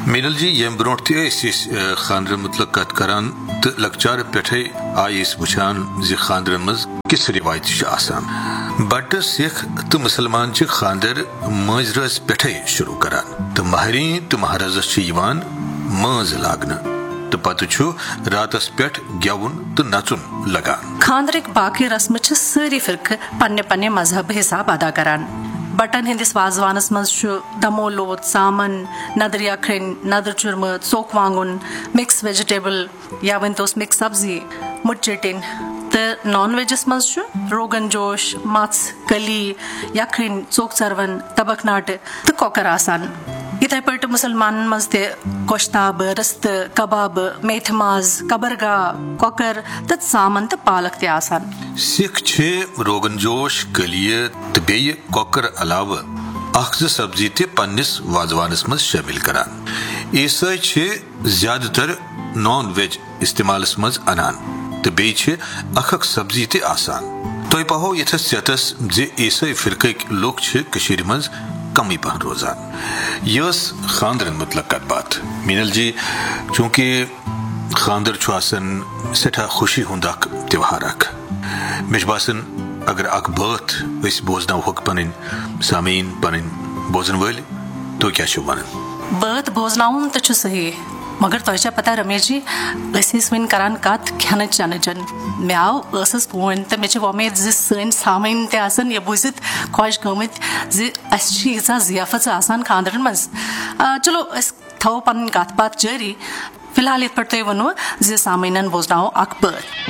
मीनल जी यम brought खानर मुतलक कत करान तो लकचार पे आई वुचान जि खानर मज किस रिवायत बट सिख तो मुसलमान खानदर मज रज पे शुरू करान तो महरीन तो महरजस मज लागन तो पत रातस पे गेवन तो नचुन लगान। खानदर बाकी रस्म सारी फिरक पन्ने पन्ने मजहब हिसाब अदा करान। बटन हंदिस वाजवानस मज दमो लोत सामन नदर यखन नदर चुरमत सोक वांगुन मिक्स वेजिटेबल या वन तोस मिक्स सब्जी मुटचिटिन तो नॉन वेजस मज रोगन जोश मत्स कली यखन सोक चरवन तबक नाट तो कोकर आसान। इथे पे मुसलमान मज गोश्ताब रस्त कबाब मेथ माज कबरगा कोकर तो सामन तो पालक ते आसान। सिख रोगन जोश कलिय तो बेय कोकर अलाव अख सब्जी ते पन्निस वाजवानस मज शामिल करान। ईसाई ज्यादातर नॉन वेज इस्तेमालस मज अनान तो बेय अख सब्जी ते आसान। तो पहो यथस यथस जे ईसाई फिरक लोग मज कमी पहन रोजान। यस खानदरन मुतलक कत बात मीनल जी चूंकि खानदर सठा खुशी हुंद त्योहार मे बासन अगर अख बात बोजन होक पन सामीन पन बोजन वल तो क्या वन बात बोजन तो सही मगर तुझे पता रमेश जी वन करान कत खेन चन मे आव फोन तो मे उम्मीद सन सामीन तन यह बूजित खुश गमित यीजा जियाफत खानदरन मज। चलो थो पन कत बात जारी फिलहाल ये पे वो सामीन बोजनो अख बात।